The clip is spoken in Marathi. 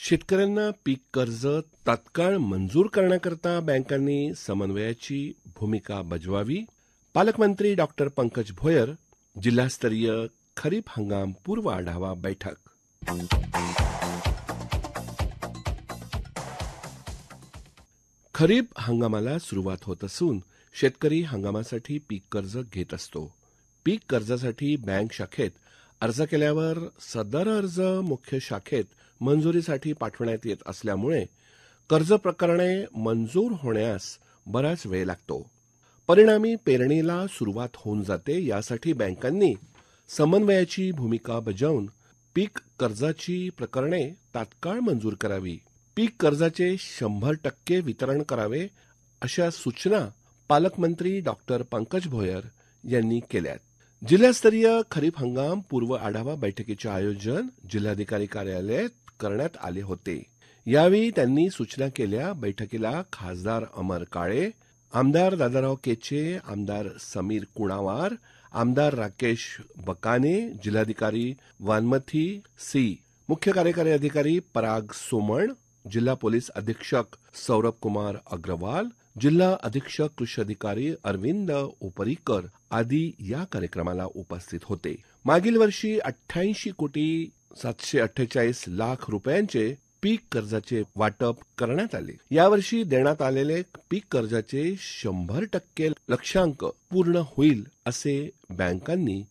शेतकऱ्यांना पीक कर्ज तात्काळ मंजूर करण्याकरता बँकांनी समन्वयाची भूमिका बजवावी. पालकमंत्री डॉक्टर पंकज भोयर जिल्हास्तरीय खरीप हंगाम पूर्व आढावा बैठक. खरीप हंगामाला सुरुवात होत असून शेतकरी हंगामासाठी पीक कर्ज घेत असतो. पीक कर्जासाठी बँक शाखेत अर्ज केल्यावर सदर अर्ज मुख्य शाखेत मंजुरीसाठी पाठवण्यात येत असल्यामुळे कर्ज प्रकरणे मंजूर होण्यास बराच वेळ लागतो. परिणामी पेरणीला सुरुवात होऊन जाते. यासाठी बँकांनी समन्वयाची भूमिका बजावून पीक कर्जाची प्रकरणे तात्काळ मंजूर करावी. पीक कर्जाचे 100% वितरण करावे अशा सूचना पालकमंत्री डॉक्टर पंकज भोयर यांनी केल्यात. जिल्हास्तरीय खरीप हंगाम पूर्व आढावा बैठकीचे आयोजन जिल्हाधिकारी कार्यालयात करण्यात आले होते. यावेळी त्यांनी सूचना केल्या. बैठकीला खासदार अमर काळे, आमदार दादाराव केचे, आमदार समीर कुणावार, आमदार राकेश बकाने, जिल्हाधिकारी वानमथी सी, मुख्य कार्यकारी अधिकारी पराग सोमण, जिल्हा पोलीस अधीक्षक सौरभ कुमार अग्रवाल, जिल्हा अधीक्षक कृषी अधिकारी अरविंद उपरीकर आदी या कार्यक्रमाला उपस्थित होते. मागील वर्षी 88,748,00,000 रुपयांचे पीक कर्जाचे वाटप करण्यात आले. यावर्षी देण्यात आलेले पीक कर्जाचे 100% लक्ष्यांक पूर्ण होईल असे बँकांनी